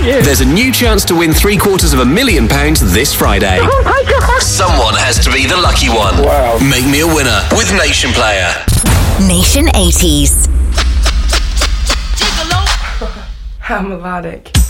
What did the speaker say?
you. There's a new chance to win £750,000 this Friday. Oh my God. Someone has to be the lucky one. Wow. Make me a winner with Nation Player. Nation 80s. How melodic.